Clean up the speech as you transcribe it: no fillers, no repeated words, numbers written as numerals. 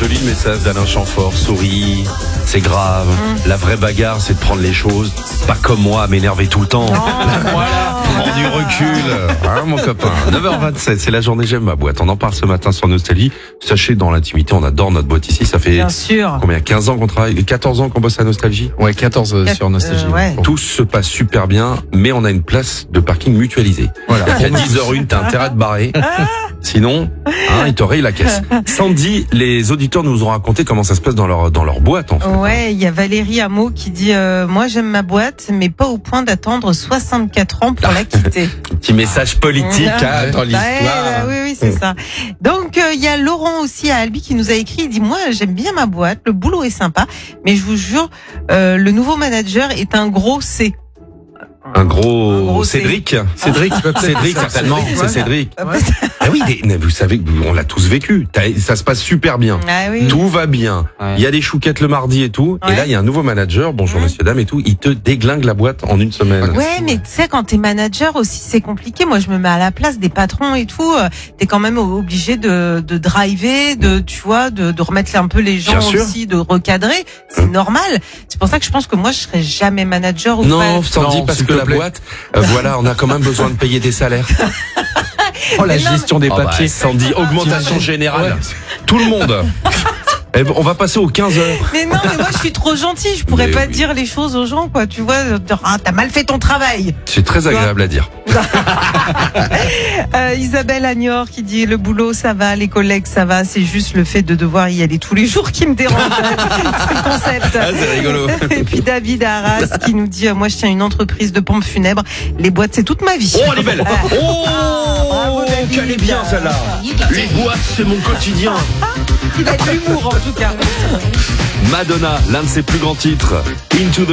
joli le message d'Alain Chamfort. Souris, c'est grave. La vraie bagarre, c'est de prendre les choses, pas comme moi, à m'énerver tout le temps. Voilà, prends du recul. Hein, mon copain. 9h27, c'est la journée J'aime ma boîte. On en parle ce matin sur Nostalgie. Sachez, dans l'intimité, on adore notre boîte ici. Ça fait Bien sûr. combien, 15 ans qu'on travaille, 14 ans qu'on bosse à Nostalgie? Ouais, 14 sur Nostalgie. Ouais. Tout se passe super bien, mais on a une place de parking mutualisée. Voilà. À 10h01, t'as intérêt à te barrer. Sinon, ils te rayent la caisse. Sandy, les auditeurs nous ont raconté comment ça se passe dans leur boîte, en fait. Ouais, il y a Valérie Hameau qui dit moi j'aime ma boîte, mais pas au point d'attendre 64 ans pour la quitter. Petit message politique dans Ouais, l'histoire. oui, c'est ça. Donc il y a Laurent aussi à Albi qui nous a écrit, il dit moi j'aime bien ma boîte, le boulot est sympa, mais je vous jure, le nouveau manager est un gros C. Un gros C. Cédric. Cédric, Cédric, certainement. C'est Cédric. Ouais. Ah oui, vous savez, on l'a tous vécu. Ça se passe super bien. Ah oui. Tout va bien. Ouais. Il y a des chouquettes le mardi et tout. Et Ouais. là, il y a un nouveau manager. Bonjour, monsieur, dame et tout. Il te déglingue la boîte en une semaine. Ouais, mais tu sais, quand t'es manager aussi, c'est compliqué. Moi, je me mets à la place des patrons et tout. T'es quand même obligé de driver, tu vois, de remettre un peu les gens Bien sûr. aussi, de recadrer. C'est normal. C'est pour ça que je pense que moi, je serais jamais manager ou Non, pas. Sandy, Non, parce s'il que te la plaît. boîte, voilà, on a quand même besoin de payer des salaires. Oh, la Mais non, gestion des Oh bah, papiers. Sandy, augmentation générale. Tout le monde. Eh ben, on va passer aux 15 heures. Mais non, mais moi, je suis trop gentille. Je pourrais Mais pas oui. dire les choses aux gens, quoi. Tu vois, dire, t'as mal fait ton travail. C'est très agréable à dire. Isabelle Agnor qui dit le boulot ça va, les collègues ça va, c'est juste le fait de devoir y aller tous les jours qui me dérange. C'est le concept. Ah, c'est rigolo. Et puis David Arras qui nous dit moi je tiens une entreprise de pompes funèbres, les boîtes c'est toute ma vie. Oh, elle est belle. Oh, bravo, David. qu'elle est bien celle-là. Les boîtes, c'est mon quotidien. Il a de l'humour en tout cas. Madonna, l'un de ses plus grands titres, Into the